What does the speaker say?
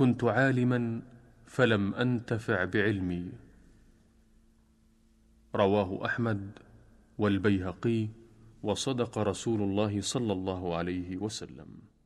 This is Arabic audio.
كنت عالما فلم أنتفع بعلمي. رواه أحمد والبيهقي، وصدق رسول الله صلى الله عليه وسلم.